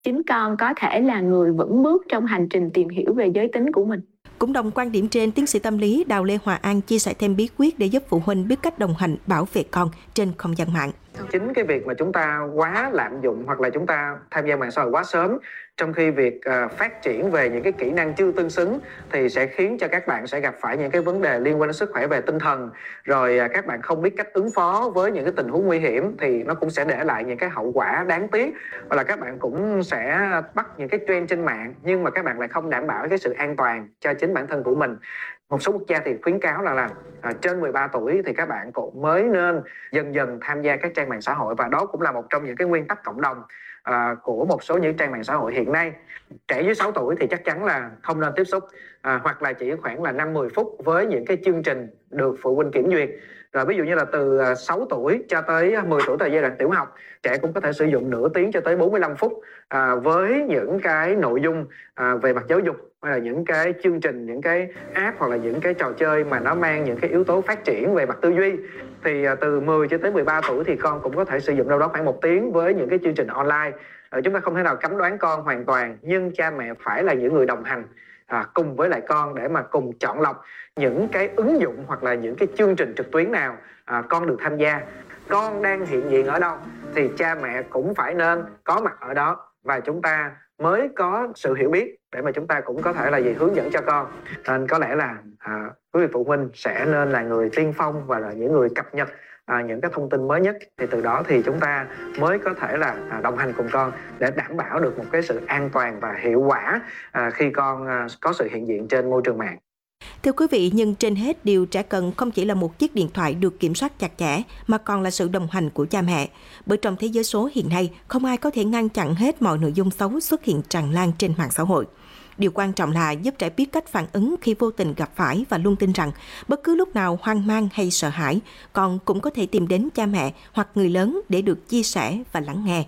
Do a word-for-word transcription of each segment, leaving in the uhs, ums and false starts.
chính con có thể là người vững bước trong hành trình tìm hiểu về giới tính của mình. Cũng đồng quan điểm trên, tiến sĩ tâm lý Đào Lê Hòa An chia sẻ thêm bí quyết để giúp phụ huynh biết cách đồng hành bảo vệ con trên không gian mạng. Chính cái việc mà chúng ta quá lạm dụng hoặc là chúng ta tham gia mạng xã hội quá sớm, trong khi việc uh, phát triển về những cái kỹ năng chưa tương xứng thì sẽ khiến cho các bạn sẽ gặp phải những cái vấn đề liên quan đến sức khỏe về tinh thần, rồi uh, các bạn không biết cách ứng phó với những cái tình huống nguy hiểm thì nó cũng sẽ để lại những cái hậu quả đáng tiếc, hoặc là các bạn cũng sẽ bắt những cái trend trên mạng nhưng mà các bạn lại không đảm bảo cái sự an toàn cho chính bản thân của mình. Một số quốc gia thì khuyến cáo là, là à, trên mười ba tuổi thì các bạn cũng mới nên dần dần tham gia các trang mạng xã hội, và đó cũng là một trong những cái nguyên tắc cộng đồng à, của một số những trang mạng xã hội hiện nay. Trẻ dưới sáu tuổi thì chắc chắn là không nên tiếp xúc, à, hoặc là chỉ khoảng là năm mười phút với những cái chương trình được phụ huynh kiểm duyệt. Rồi ví dụ như là từ sáu tuổi cho tới mười tuổi, tại giai đoạn tiểu học, trẻ cũng có thể sử dụng nửa tiếng cho tới bốn mươi lăm phút à, với những cái nội dung à, về mặt giáo dục, hay là những cái chương trình, những cái app hoặc là những cái trò chơi mà nó mang những cái yếu tố phát triển về mặt tư duy. Thì à, từ mười cho tới mười ba tuổi thì con cũng có thể sử dụng đâu đó khoảng một tiếng với những cái chương trình online. À, chúng ta không thể nào cấm đoán con hoàn toàn, nhưng cha mẹ phải là những người đồng hành À, cùng với lại con để mà cùng chọn lọc những cái ứng dụng hoặc là những cái chương trình trực tuyến nào à, con được tham gia. Con đang hiện diện ở đâu thì cha mẹ cũng phải nên có mặt ở đó, và chúng ta mới có sự hiểu biết để mà chúng ta cũng có thể là gì hướng dẫn cho con. Nên có lẽ là à, quý vị phụ huynh sẽ nên là người tiên phong và là những người cập nhật À, những cái thông tin mới nhất, thì từ đó thì chúng ta mới có thể là à, đồng hành cùng con để đảm bảo được một cái sự an toàn và hiệu quả à, khi con à, có sự hiện diện trên môi trường mạng. Thưa quý vị, nhưng trên hết điều trẻ cần không chỉ là một chiếc điện thoại được kiểm soát chặt chẽ, mà còn là sự đồng hành của cha mẹ. Bởi trong thế giới số hiện nay, không ai có thể ngăn chặn hết mọi nội dung xấu xuất hiện tràn lan trên mạng xã hội. Điều quan trọng là giúp trẻ biết cách phản ứng khi vô tình gặp phải, và luôn tin rằng bất cứ lúc nào hoang mang hay sợ hãi, con cũng có thể tìm đến cha mẹ hoặc người lớn để được chia sẻ và lắng nghe.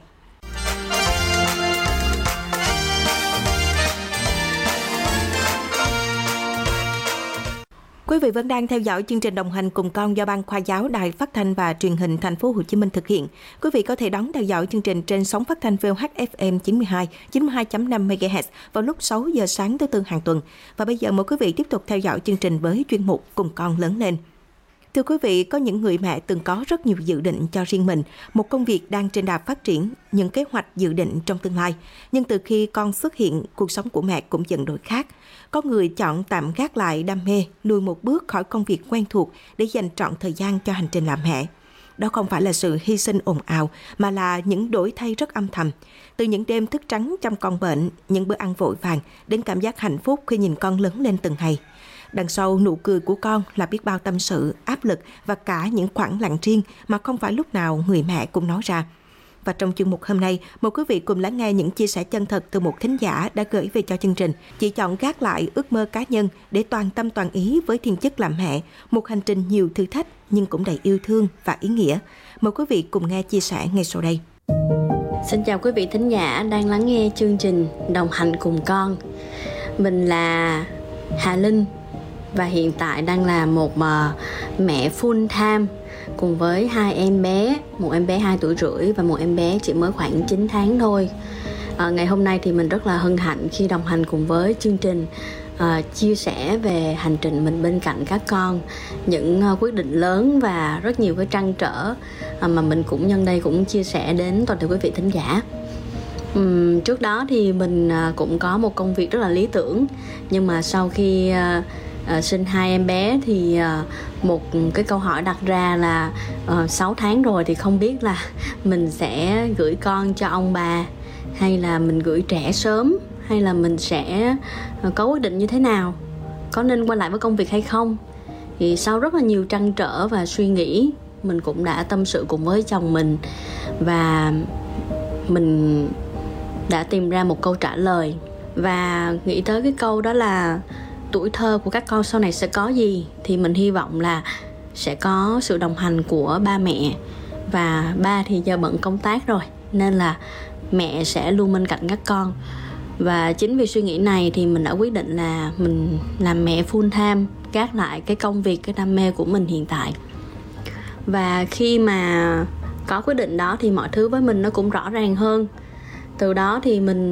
Quý vị vẫn đang theo dõi chương trình đồng hành cùng con do Ban Khoa giáo Đài Phát thanh và Truyền hình Thành phố Hồ Chí Minh thực hiện. Quý vị có thể đón theo dõi chương trình trên sóng phát thanh vê o hát ép em chín mươi hai, chín mươi hai chấm năm mê ga héc vào lúc sáu giờ sáng thứ tư hàng tuần. Và bây giờ mời quý vị tiếp tục theo dõi chương trình với chuyên mục Cùng con lớn lên. Thưa quý vị, có những người mẹ từng có rất nhiều dự định cho riêng mình, một công việc đang trên đà phát triển, những kế hoạch dự định trong tương lai. Nhưng từ khi con xuất hiện, cuộc sống của mẹ cũng dần đổi khác. Có người chọn tạm gác lại đam mê, lùi một bước khỏi công việc quen thuộc để dành trọn thời gian cho hành trình làm mẹ. Đó không phải là sự hy sinh ồn ào, mà là những đổi thay rất âm thầm. Từ những đêm thức trắng chăm con bệnh, những bữa ăn vội vàng, đến cảm giác hạnh phúc khi nhìn con lớn lên từng ngày. Đằng sau nụ cười của con là biết bao tâm sự, áp lực và cả những khoảng lặng riêng mà không phải lúc nào người mẹ cũng nói ra. Và trong chương mục hôm nay, mời quý vị cùng lắng nghe những chia sẻ chân thật từ một thính giả đã gửi về cho chương trình. Chị chọn gác lại ước mơ cá nhân để toàn tâm toàn ý với thiên chức làm mẹ, một hành trình nhiều thử thách nhưng cũng đầy yêu thương và ý nghĩa. Mời quý vị cùng nghe chia sẻ ngay sau đây. Xin chào quý vị thính giả đang lắng nghe chương trình Đồng hành cùng con. Mình là Hà Linh và hiện tại đang là một mẹ full time cùng với hai em bé, một em bé hai tuổi rưỡi và một em bé chỉ mới khoảng chín tháng thôi. À, ngày hôm nay thì mình rất là hân hạnh khi đồng hành cùng với chương trình, à, chia sẻ về hành trình mình bên cạnh các con, những uh, quyết định lớn và rất nhiều cái trăn trở à, mà mình cũng nhân đây cũng chia sẻ đến toàn thể quý vị thính giả. Uhm, trước đó thì mình uh, cũng có một công việc rất là lý tưởng, nhưng mà sau khi uh, uh, sinh hai em bé thì uh, một cái câu hỏi đặt ra là uh, sáu tháng rồi thì không biết là mình sẽ gửi con cho ông bà, hay là mình gửi trẻ sớm, hay là mình sẽ uh, có quyết định như thế nào, có nên quay lại với công việc hay không. Thì sau rất là nhiều trăn trở và suy nghĩ, mình cũng đã tâm sự cùng với chồng mình và mình đã tìm ra một câu trả lời, và nghĩ tới cái câu đó là tuổi thơ của các con sau này sẽ có gì, thì mình hy vọng là sẽ có sự đồng hành của ba mẹ. Và ba thì giờ bận công tác rồi, nên là mẹ sẽ luôn bên cạnh các con. Và chính vì suy nghĩ này thì mình đã quyết định là mình làm mẹ full time, gác lại cái công việc, cái đam mê của mình hiện tại. Và khi mà có quyết định đó thì mọi thứ với mình nó cũng rõ ràng hơn. từ đó thì mình